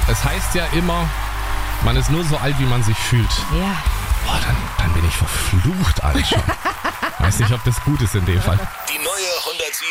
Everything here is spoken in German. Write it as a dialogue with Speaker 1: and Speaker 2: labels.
Speaker 1: Es heißt ja immer, man ist nur so alt, wie man sich fühlt.
Speaker 2: Ja.
Speaker 1: Boah, dann bin ich verflucht alt schon. Weiß nicht, ob das gut ist in dem Fall.
Speaker 3: Die neue 107